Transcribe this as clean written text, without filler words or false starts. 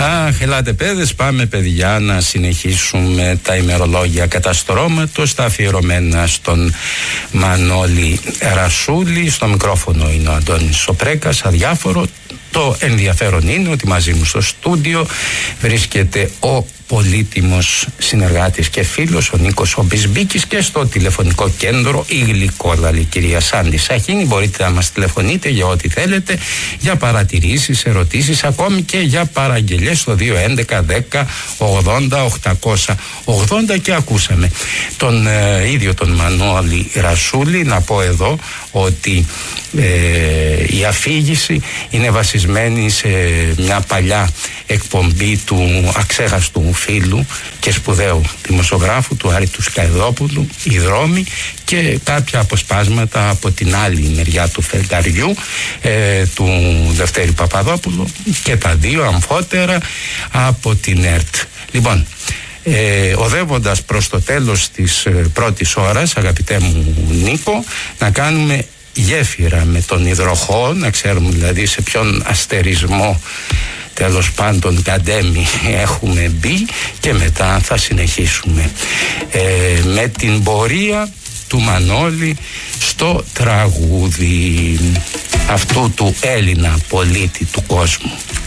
Αχ, ελάτε παιδες, πάμε παιδιά να συνεχίσουμε τα ημερολόγια καταστρώματος, τα αφιερωμένα στον Μανώλη Ρασούλη. Στο μικρόφωνο είναι ο Αντώνης Σοπρέκας, αδιάφορο. Το ενδιαφέρον είναι ότι μαζί μου στο στούντιο βρίσκεται ο πολύτιμος συνεργάτης και φίλος, ο Νίκος ο Μπισμπίκης, και στο τηλεφωνικό κέντρο η γλυκόδαλη κυρία Σάντι Σαχίνη. Μπορείτε να μας τηλεφωνείτε για ό,τι θέλετε, για παρατηρήσεις, ερωτήσεις, ακόμη και για παραγγελίες στο 211 10 80 880. Και ακούσαμε τον ίδιο τον Μανώλη Ρασούλη να πω εδώ ότι η αφήγηση είναι βασισμένη σε μια παλιά εκπομπή του αξέχαστου φίλου και σπουδαίου δημοσιογράφου του Άρη του Σκαϊδόπουλου, «Οι δρόμοι», και κάποια αποσπάσματα από την άλλη μεριά του φεγγαριού του Δευτέρη Παπαδόπουλου, και τα δύο αμφότερα από την ΕΡΤ. Λοιπόν, οδεύοντας προς το τέλος της πρώτης ώρας, αγαπητέ μου Νίκο, να κάνουμε γέφυρα με τον υδροχό, να ξέρουμε δηλαδή σε ποιον αστερισμό, τέλος πάντων καντέμι, έχουμε μπει, και μετά θα συνεχίσουμε με την πορεία του Μανώλη στο τραγούδι αυτού του Έλληνα πολίτη του κόσμου.